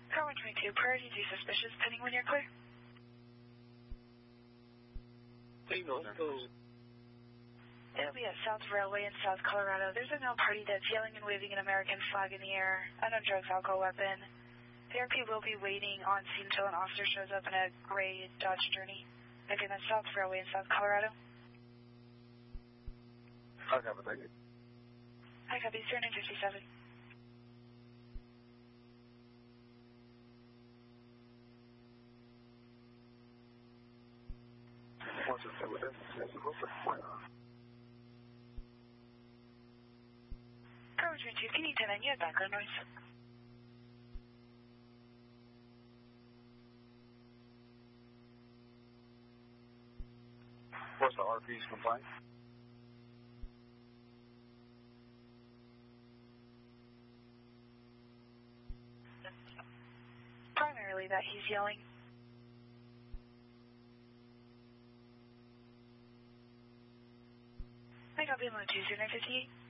Car 122, priority 2 suspicious, pending when you're clear. Signal. It'll be at South Railway in South Colorado. There's a known party that's yelling and waving an American flag in the air. Unknown drugs, alcohol, weapon. The RP will be waiting on scene until an officer shows up in a gray Dodge Journey. Again, that's South Railway in South Colorado. I copy, thank you. I copy, 0957. What's it say with this? Car 122, can you 10 you have background noise? What's the RP's complaint? Primarily that he's yelling. I copy, 0958.